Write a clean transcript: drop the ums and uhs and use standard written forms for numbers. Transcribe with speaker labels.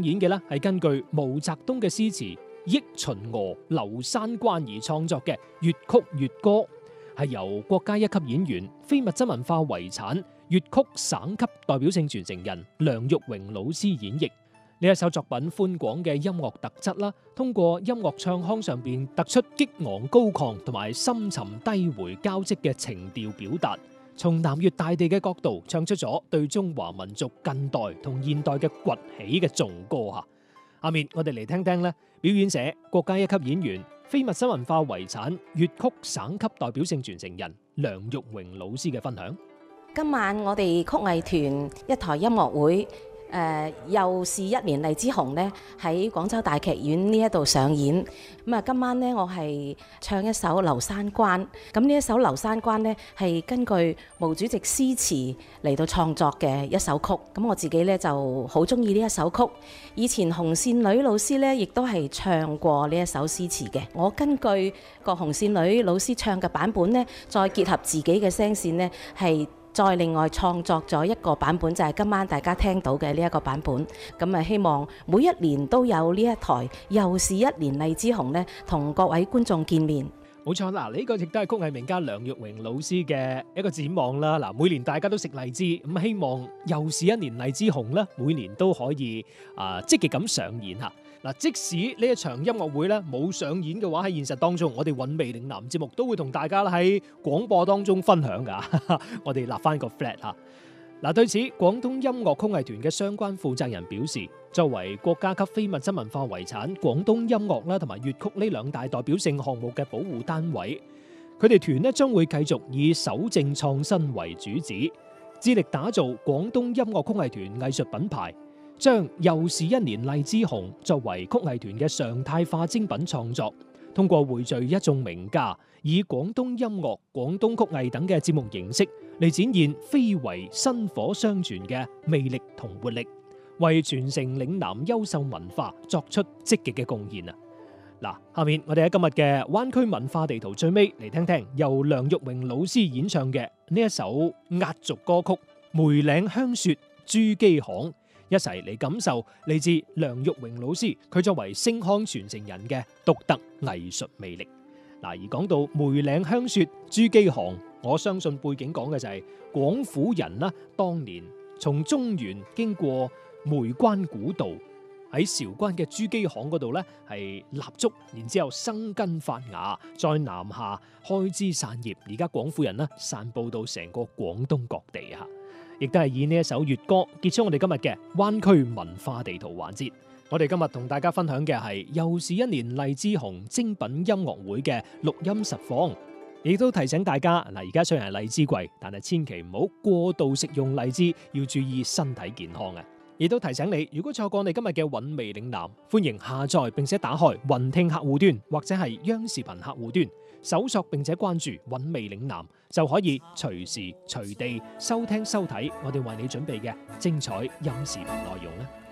Speaker 1: 演嘅呢係根據毛澤東嘅詩詞憶秦娥劉山關而創作嘅粵曲粵歌，係由國家一級演員、非物質文化遺產粵曲省級代表性傳承人梁玉榮老師演繹。呢一首作品寬廣嘅音樂特質啦，通過音樂唱腔上邊突出激昂高亢同埋深沉低回交織嘅情調表達，從南粵大地嘅角度唱出咗對中華民族近代同現代嘅崛起嘅頌歌吓。下面我哋嚟聽聽咧，表演者國家一級演員、非物質文化遺產粵曲省級代表性傳承人梁玉榮老師嘅分享。
Speaker 2: 今晚我哋曲藝團一台音樂會，又是一年荔枝紅呢喺廣州大劇院呢一度上演。咁啊，今晚呢，我係唱一首《劉山關》。咁呢一首《劉山關》呢係根據毛主席詩詞嚟到創作嘅一首曲。咁我自己呢就好中意呢一首曲。以前紅線女老師呢亦都係唱過呢一首詩詞嘅。我根據個紅線女老師唱嘅版本呢，再結合自己嘅聲線呢，係再另外創作咗一個版本，就係今晚大家聽到嘅呢一個版本。咁啊，希望每一年都有呢一台又是一年荔枝紅呢，同各位觀眾見面。
Speaker 1: 冇錯啦，呢個亦都係曲藝名家梁玉榮老師嘅一個展望啦。嗱，每年大家都食荔枝，咁希望又是一年荔枝紅啦，每年都可以積極咁上演吓。嗱，即使呢一場音樂會咧冇上演嘅話，喺現實當中，我哋韻味嶺南節目都會同大家喺廣播當中分享噶。我哋立翻個 flat 吓。嗱，對此，廣東音樂曲藝團嘅相關負責人表示，作為國家級非物質文化遺產廣東音樂啦同埋粵曲呢兩大代表性項目嘅保護單位，佢哋團咧將會繼續以守正創新為主旨，致力打造廣東音樂曲藝團藝術品牌，將又是一年荔枝紅作為曲藝團嘅常態化精品創作，通過匯聚一眾名家，以廣東音樂、廣東曲藝等嘅節目形式嚟展現非遺薪火相傳嘅魅力同活力，為傳承嶺南優秀文化作出積極嘅貢獻啊！嗱，下面我哋喺今日嘅灣區文化地圖最尾嚟聽聽由梁玉榮老師演唱嘅呢一首壓軸歌曲《梅嶺香雪珠璣巷》，一齊嚟感受嚟自梁玉榮老師佢作為星腔傳承人嘅獨特藝術魅力。嗱，而講到梅嶺香雪珠璣巷，我相信背景講嘅就係廣府人啦，當年從中原經過梅關古道，喺韶關嘅珠璣巷嗰度咧係立足，然之後生根發芽，再南下開枝散葉，而家廣府人啦散佈到成個廣東各地啊！亦都係以呢一首粵歌結束我哋今日嘅灣區文化地圖環節。我哋今日同大家分享嘅係又是一年荔枝紅精品音樂會嘅錄音實況，亦都提醒大家嗱，而家雖然係荔枝季，但係千祈唔好過度食用荔枝，要注意身體健康啊！亦都提醒你，如果錯過我哋今日嘅韻味嶺南，歡迎下載並且打開雲聽客戶端或者係央視頻客戶端，搜索並且關注韻味嶺南，就可以隨時隨地收聽收睇我哋為你準備嘅精彩音視頻內容啦。